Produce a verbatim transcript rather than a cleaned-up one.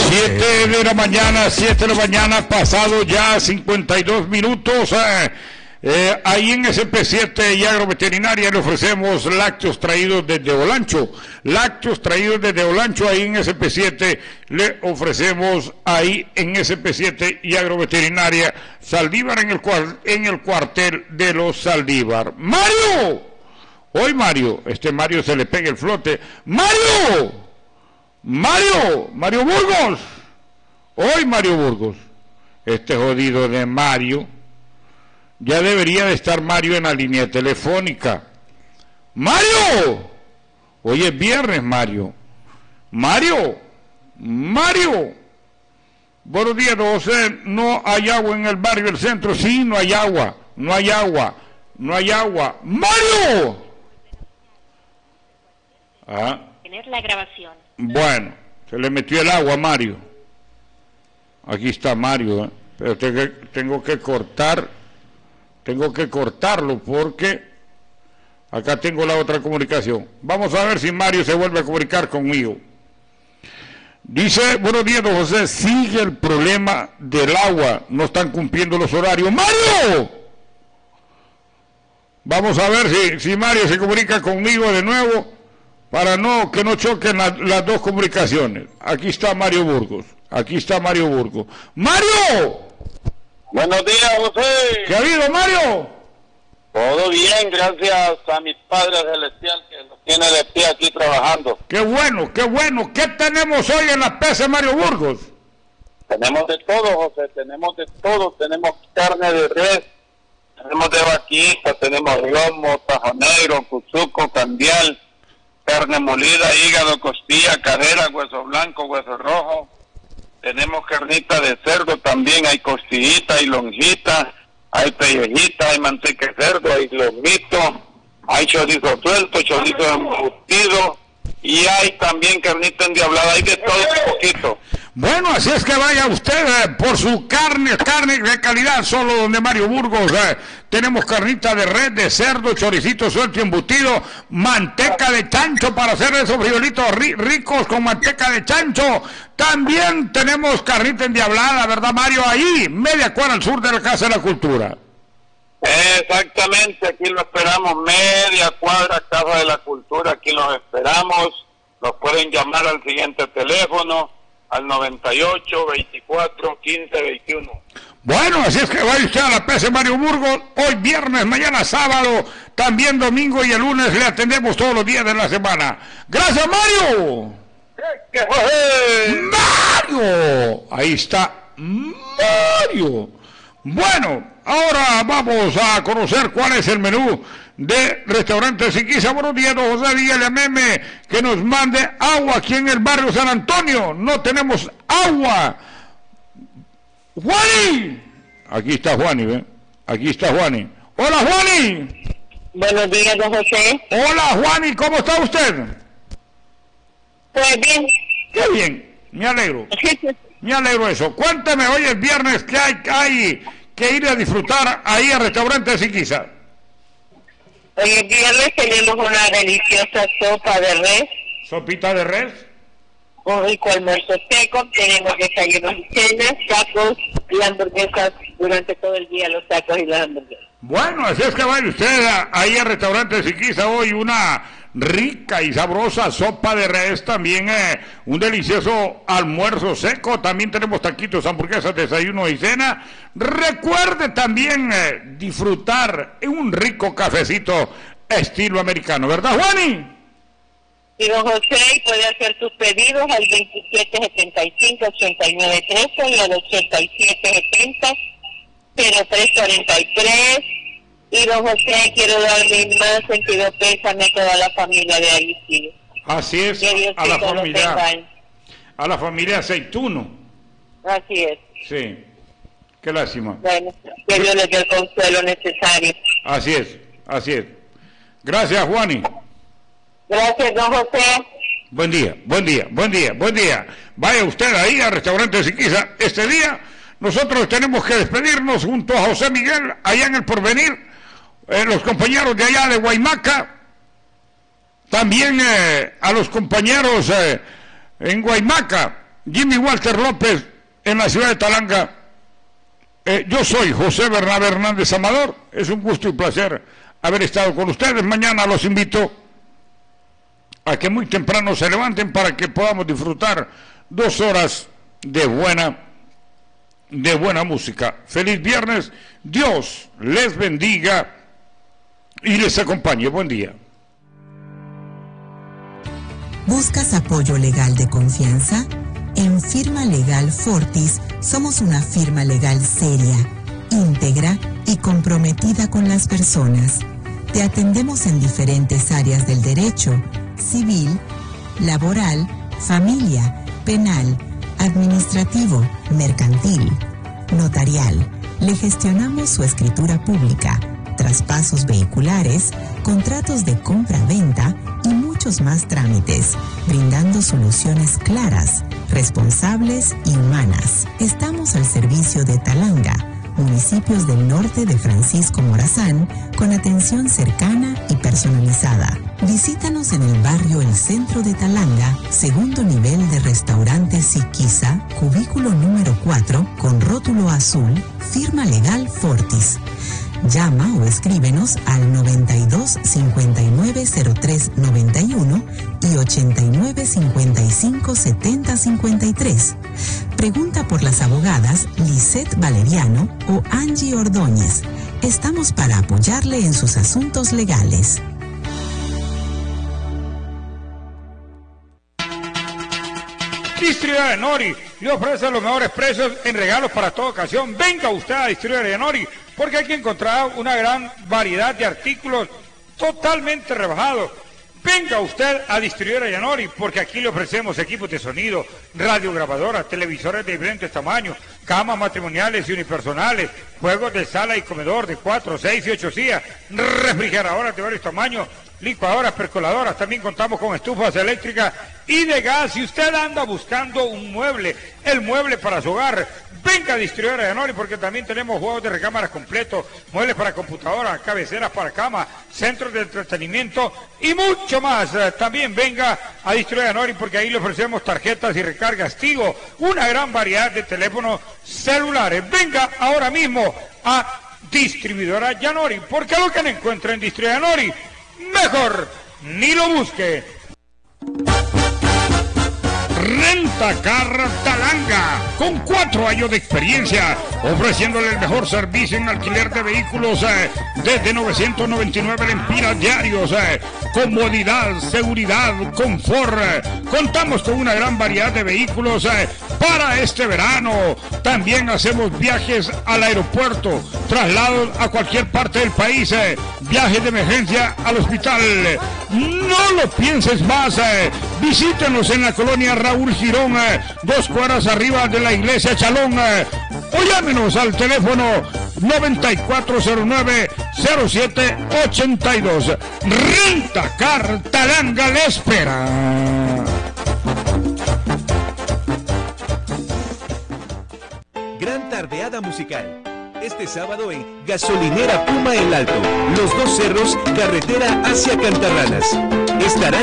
Siete de la mañana, siete de la mañana, pasado ya cincuenta y dos minutos. Eh, eh, ahí en S P siete y Agroveterinaria le ofrecemos lácteos traídos desde Olancho. Lácteos traídos desde Olancho, ahí en S P siete le ofrecemos ahí en S P siete y Agroveterinaria Saldívar en el, en el cuartel de los Saldívar. ¡Mario! Hoy Mario, este Mario se le pega el flote. ¡Mario! Mario, Mario Burgos, hoy Mario Burgos, este jodido de Mario, ya debería de estar Mario en la línea telefónica. Mario, hoy es viernes Mario, Mario, Mario, buenos días, don José, no hay agua en el barrio del centro, sí, no hay agua, no hay agua, no hay agua, Mario. Ah. Tener la grabación. Bueno, se le metió el agua a Mario. Aquí está Mario, ¿eh? Pero tengo que, tengo que cortar, tengo que cortarlo porque acá tengo la otra comunicación. Vamos a ver si Mario se vuelve a comunicar conmigo. Dice, buenos días, don José, sigue el problema del agua, no están cumpliendo los horarios. ¡Mario! Vamos a ver si, si Mario se comunica conmigo de nuevo, para no que no choquen la, las dos comunicaciones. Aquí está Mario Burgos, aquí está Mario Burgos. ¡Mario! Buenos días, José. ¿Qué ha habido, Mario? Todo bien, gracias a mi Padre Celestial que nos tiene de pie aquí trabajando. ¡Qué bueno, qué bueno! ¿Qué tenemos hoy en la P C Mario Burgos? Tenemos de todo, José, tenemos de todo. Tenemos carne de res, tenemos de vaquita, tenemos lomo, tajo negro, cuzuco, candial, carne molida, hígado, costilla, cadera, hueso blanco, hueso rojo. Tenemos carnita de cerdo también, hay costillita, hay lonjita, hay pellejita, hay manteca de cerdo, hay lomito, hay chorizo suelto, chorizo embutido y hay también carnita endiablada, hay de todo un poquito. Bueno, así es que vaya usted eh, por su carne, carne de calidad, solo donde Mario Burgos. Eh, tenemos carnita de res, de cerdo, choricito suelto y embutido, manteca de chancho para hacer esos frijolitos ri ricos con manteca de chancho. También tenemos carnita endiablada, ¿verdad, Mario? Ahí, media cuadra al sur de la Casa de la Cultura. Exactamente, aquí lo esperamos, media cuadra, Casa de la Cultura, aquí los esperamos. Los pueden llamar al siguiente teléfono, al noventa y ocho, veinticuatro, quince, veintiuno. Bueno, así es que vaya usted a la P C Mario Burgos, hoy viernes, mañana sábado, también domingo y el lunes le atendemos todos los días de la semana. ¡Gracias, Mario! ¿Qué fue? ¡Mario! Ahí está Mario. Bueno, ahora vamos a conocer cuál es el menú de Restaurante Siquisa. Buenos días, don José, dígale a Meme que nos mande agua aquí en el barrio San Antonio. No tenemos agua. ¡Juani! Aquí está Juani, ¿ven? Aquí está Juani. ¡Hola, Juani! Buenos días, don José. Hola, Juani, ¿cómo está usted? Pues bien. ¡Qué bien! Me alegro. Me alegro eso. Cuénteme, hoy es viernes, que hay, hay que ir a disfrutar ahí al Restaurante Siquisa. Hoy es viernes, tenemos una deliciosa sopa de res. ¿Sopita de res? Un rico almuerzo seco, tenemos desayunos y cenas, tacos y hamburguesas durante todo el día, los tacos y las hamburguesas. Bueno, así es que vaya usted a, ahí al Restaurante Siquisa hoy, una rica y sabrosa sopa de res, también eh, un delicioso almuerzo seco, también tenemos taquitos, hamburguesas, desayuno y cena. Recuerde también eh, disfrutar un rico cafecito estilo americano, ¿verdad, Juani? Y don José, puede hacer sus pedidos al veintisiete setenta y cinco, ochenta y nueve trece y al ochenta y siete setenta, cero tres cuarenta y tres. Y don José, quiero darle mi más sentido pésame a toda la familia de Alicia. Así es, a la familia, a la familia Aceituno. Así es. Sí, qué lástima. Bueno, que Dios les dé el consuelo necesario. Así es, así es. Gracias, Juani. Gracias, don José. Buen día, buen día, buen día, buen día. Vaya usted ahí al Restaurante Siquisa. Este día nosotros tenemos que despedirnos junto a José Miguel, allá en el Porvenir, eh, los compañeros de allá de Guaymaca, también eh, a los compañeros eh, en Guaymaca, Jimmy Walter López en la ciudad de Talanga. Eh, yo soy José Bernabé Hernández Amador. Es un gusto y placer haber estado con ustedes. Mañana los invito a que muy temprano se levanten para que podamos disfrutar dos horas de buena, de buena música. Feliz viernes. Dios les bendiga y les acompañe. Buen día. ¿Buscas apoyo legal de confianza? En Firma Legal Fortis somos una firma legal seria, íntegra y comprometida con las personas. Te atendemos en diferentes áreas del derecho: civil, laboral, familia, penal, administrativo, mercantil, notarial. Le gestionamos su escritura pública, traspasos vehiculares, contratos de compra-venta y muchos más trámites, brindando soluciones claras, responsables y humanas. Estamos al servicio de Talanga, municipios del norte de Francisco Morazán, con atención cercana y personalizada. Visítanos en el barrio El Centro de Talanga, segundo nivel de restaurante Siquisa, cubículo número cuatro, con rótulo azul, Firma Legal Fortis. Llama o escríbenos al noventa y dos cincuenta y nueve cero tres noventa y uno y ochenta y nueve cincuenta y cinco setenta cincuenta y tres. Pregunta por las abogadas Lisette Valeriano o Angie Ordóñez. Estamos para apoyarle en sus asuntos legales. Distribuidora Nori le ofrece los mejores precios en regalos para toda ocasión. Venga usted a Distribuidora Nori, porque aquí encontrará una gran variedad de artículos totalmente rebajados. Venga usted a Distribuidora Yanori, porque aquí le ofrecemos equipos de sonido, radiograbadoras, televisores de diferentes tamaños, camas matrimoniales y unipersonales, juegos de sala y comedor de cuatro, seis y ocho sillas, refrigeradoras de varios tamaños, licuadoras, percoladoras. También contamos con estufas eléctricas y de gas. Si usted anda buscando un mueble, el mueble para su hogar, venga a Distribuidora Yanori, porque también tenemos juegos de recámaras completos, muebles para computadoras, cabeceras para cama, centros de entretenimiento y mucho más. También venga a Distribuidora Yanori, porque ahí le ofrecemos tarjetas y recargas Tigo, una gran variedad de teléfonos celulares. Venga ahora mismo a Distribuidora Yanori, porque lo que no encuentra en Distribuidora Yanori, mejor ni lo busque. Rentacar Talanga, con cuatro años de experiencia, ofreciéndole el mejor servicio en alquiler de vehículos eh, desde novecientos noventa y nueve lempiras diarios, eh, comodidad, seguridad, confort. Eh. Contamos con una gran variedad de vehículos eh, para este verano. También hacemos viajes al aeropuerto, traslados a cualquier parte del país, eh, viajes de emergencia al hospital. No lo pienses más, eh. Visítenos en la colonia Raúl Girón, eh, dos cuadras arriba de la iglesia Chalón, eh, o llámenos al teléfono noventa y cuatro cero nueve cero siete ochenta y dos. Rentacar Talanga le espera. Gran tardeada musical. Este sábado en Gasolinera Puma El Alto, Los Dos Cerros, carretera hacia Cantarranas. Estarán